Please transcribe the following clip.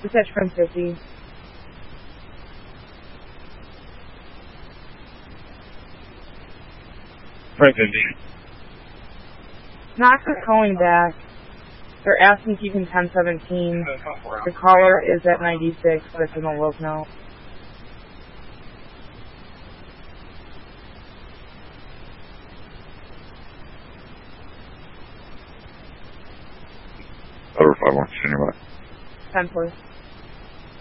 Dispatch from 50. Right, 50. Knox is calling back. They're asking if you can 1017. The caller is at 96, but it's in the low now. Over 5 1, nearby. 10 4.